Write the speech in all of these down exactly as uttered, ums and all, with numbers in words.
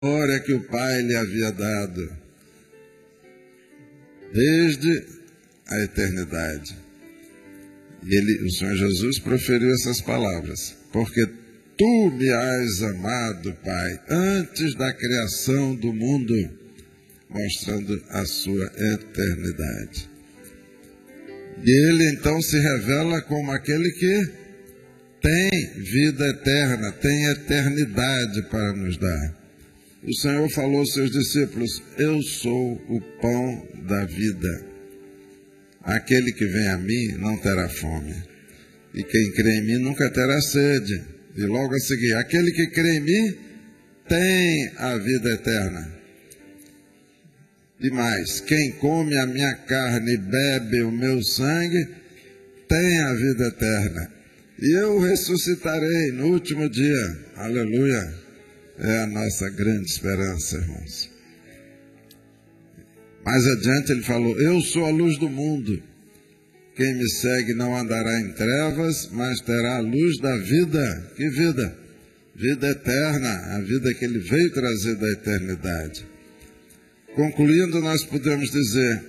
glória que o Pai lhe havia dado desde a eternidade. E ele, o Senhor Jesus proferiu essas palavras: porque tu me has amado, Pai, antes da criação do mundo, mostrando a sua eternidade. E ele então se revela como aquele que tem vida eterna, tem eternidade para nos dar. O Senhor falou aos seus discípulos: eu sou o pão da vida. Aquele que vem a mim não terá fome, e quem crê em mim nunca terá sede. E logo a seguir: aquele que crê em mim tem a vida eterna. E mais: quem come a minha carne e bebe o meu sangue tem a vida eterna. E eu ressuscitarei no último dia. Aleluia! É a nossa grande esperança, irmãos. Mais adiante ele falou: eu sou a luz do mundo. Quem me segue não andará em trevas, mas terá a luz da vida. Que vida? Vida eterna, a vida que ele veio trazer da eternidade. Concluindo, nós podemos dizer,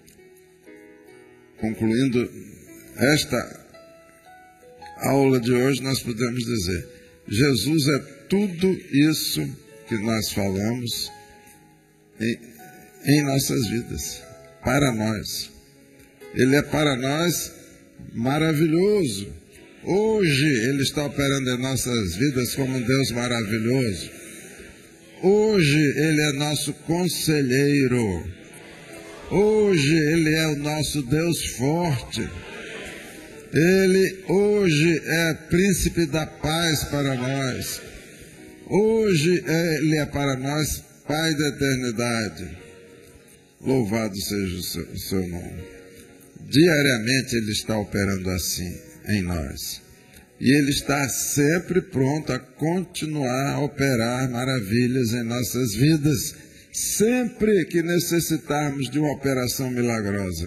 concluindo esta aula de hoje, nós podemos dizer: Jesus é tudo isso que nós falamos em, em nossas vidas, para nós. Ele é para nós maravilhoso. Hoje Ele está operando em nossas vidas como um Deus maravilhoso. Hoje Ele é nosso conselheiro. Hoje Ele é o nosso Deus forte. Ele hoje é príncipe da paz para nós. Hoje Ele é para nós Pai da eternidade. Louvado seja o seu, o seu nome. Diariamente Ele está operando assim em nós. E Ele está sempre pronto a continuar a operar maravilhas em nossas vidas, sempre que necessitarmos de uma operação milagrosa.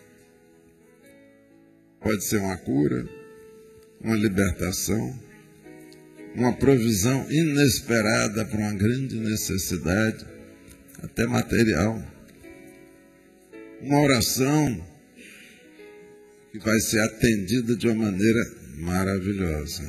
Pode ser uma cura, uma libertação, uma provisão inesperada para uma grande necessidade, até material. Uma oração que vai ser atendida de uma maneira maravilhosa.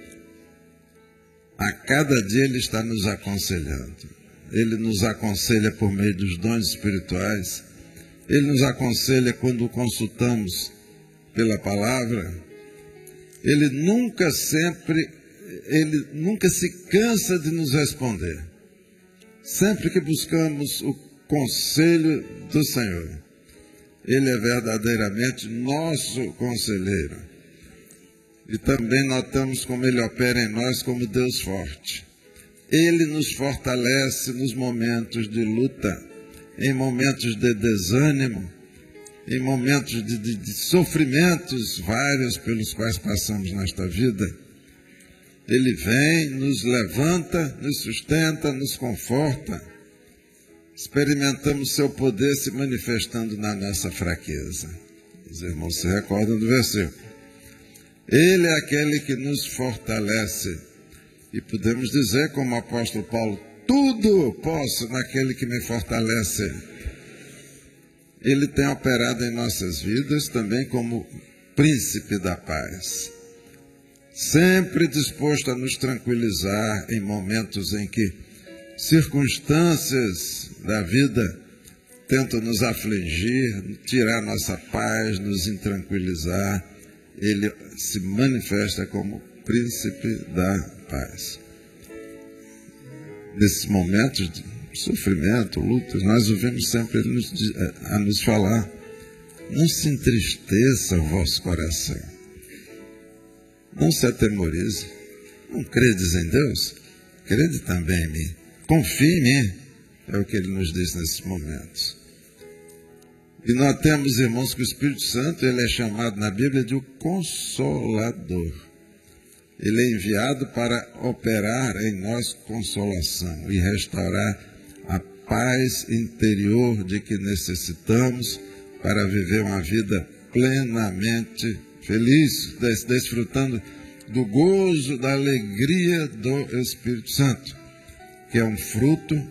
A cada dia Ele está nos aconselhando. Ele nos aconselha por meio dos dons espirituais. Ele nos aconselha quando consultamos pela palavra. Ele nunca sempre, Ele nunca se cansa de nos responder. Sempre que buscamos o conselho do Senhor, Ele é verdadeiramente nosso conselheiro. E também notamos como Ele opera em nós como Deus forte. Ele nos fortalece nos momentos de luta, em momentos de desânimo, em momentos de, de, de sofrimentos vários pelos quais passamos nesta vida. Ele vem, nos levanta, nos sustenta, nos conforta. Experimentamos seu poder se manifestando na nossa fraqueza. Os irmãos se recordam do versículo. Ele é aquele que nos fortalece. E podemos dizer, como o apóstolo Paulo: tudo posso naquele que me fortalece. Ele tem operado em nossas vidas também como príncipe da paz. Sempre disposto a nos tranquilizar em momentos em que circunstâncias da vida tentam nos afligir, tirar nossa paz, nos intranquilizar. Ele se manifesta como príncipe da paz. Nesses momentos de sofrimento, lutas, nós ouvimos sempre Ele nos, a nos falar: não se entristeça o vosso coração, não se atemorize, não credes em Deus? Crede também em mim, confie em mim. É o que Ele nos diz nesses momentos. E nós temos, irmãos, que o Espírito Santo, ele é chamado na Bíblia de o Consolador. Ele é enviado para operar em nós consolação e restaurar a paz interior de que necessitamos para viver uma vida plenamente feliz, des- desfrutando do gozo, da alegria do Espírito Santo. que é um fruto